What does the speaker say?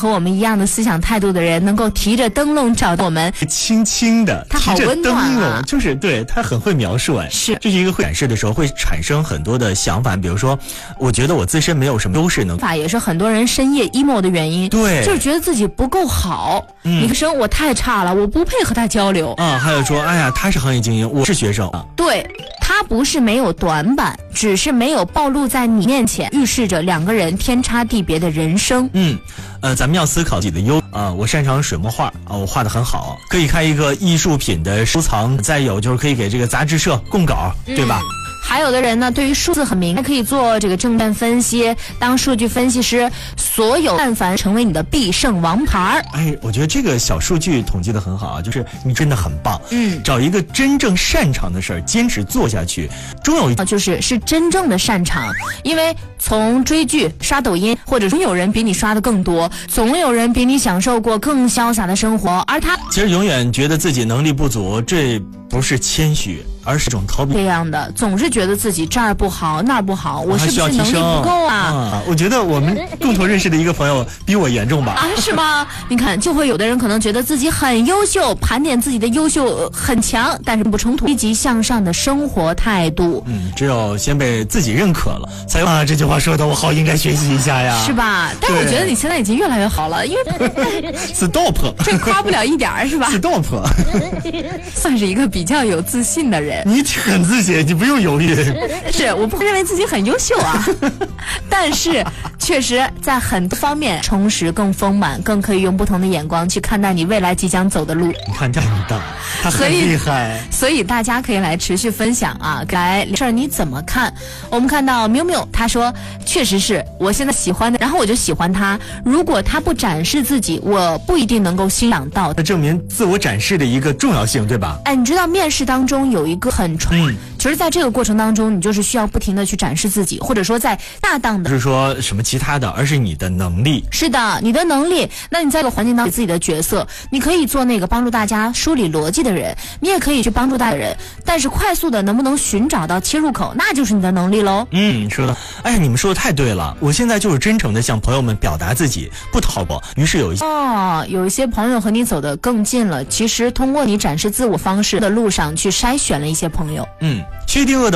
和我们一样的思想态度的人能够提着灯笼找到我们， 轻轻的他好温暖啊， 提着灯笼，就是对他很会描述哎， 是这是一个会展示的时候会产生很多的想法，比如说我觉得我自身没有什么优势能法，也是很多人深夜 emo 的原因， 对， 就是觉得自己不够好，你的生我太差了，我不配和他交流啊，还有说哎呀他是行业精英，我是学生， 对，他不是没有短板，只是没有暴露在你面前，预示着两个人天差地别的人生。 咱们要思考自己的优啊，我擅长水墨画啊，我画得很好，可以开一个艺术品的收藏，再有就是可以给这个杂志社供稿，对吧？ 还有的人呢，对于数字很敏感，可以做这个证券分析，当数据分析师，所有但凡成为你的必胜王牌。 哎，我觉得这个小数据统计得很好啊，就是你真的很棒。找一个真正擅长的事儿，坚持做下去，终有一是真正的擅长。因为从追剧、刷抖音，或者总有人比你刷的更多，总有人比你享受过更潇洒的生活，而他其实永远觉得自己能力不足，这不是谦虚，而是一种逃避。 这样的，总是觉得自己这儿不好那儿不好，我是不是能力不够啊？ 我觉得我们共同认识的一个朋友比我严重吧？ 啊，是吗？你看，就会有的人可能觉得自己很优秀，盘点自己的优秀很强，但是不冲突积极向上的生活态度。 只有先被自己认可了，才有这句话说的我好应该学习一下呀， 是吧？但是我觉得你现在已经越来越好了，因为 Stop， 这夸不了一点是吧 ？Stop， 算是一个比较有自信的人。 你很自信，你不用犹豫。 是，我不认为自己很优秀啊，但是确实在很多方面充实、更丰满，更可以用不同的眼光去看待你未来即将走的路。 你看这样的，他很厉害。 所以大家可以来持续分享啊，来事儿你怎么看？我们看到喵喵他说，确实是我现在喜欢的，然后我就喜欢他。如果他不展示自己，我不一定能够欣赏到。 那证明自我展示的一个重要性，对吧？ 哎，你知道面试当中有一个很其实在这个过程当中，你就是需要不停的去展示自己，或者说在大当的， 不是说什么其他的，而是你的能力。 是的，你的能力。那你在这个环境当中自己的角色，你可以做那个帮助大家梳理逻辑的人，你也可以去帮助大家的人，但是快速的能不能寻找到切入口，那就是你的能力喽。 说的，哎，你们说的太对了，我现在就是真诚的向朋友们表达自己，不讨好。于是有一些朋友和你走得更近了，其实通过你展示自我方式的路上去筛选了一些朋友。 薛定谔的